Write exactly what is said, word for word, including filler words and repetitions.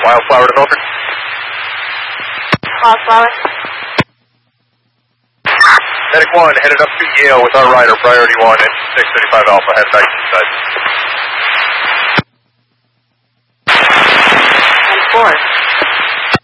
Wildflower to Milford. Wildflower. Medic one, headed up to Yale with our rider, priority one, engine six thirty-five Alpha, head back to the side.